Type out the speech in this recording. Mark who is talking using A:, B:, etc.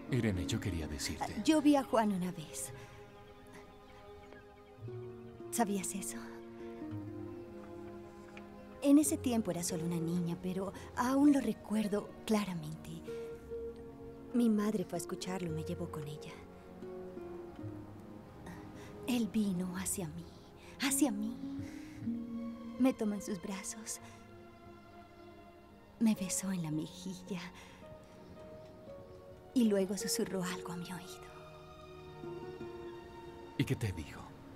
A: Irene, yo quería decirte.
B: Yo vi a Juan una vez. ¿Sabías eso? En ese tiempo era solo una niña, pero aún lo recuerdo claramente. Mi madre fue a escucharlo y me llevó con ella. Él vino hacia mí, hacia mí. Me tomó en sus brazos. Me besó en la mejilla. Y luego susurró algo a mi oído.
A: ¿Y qué te dijo?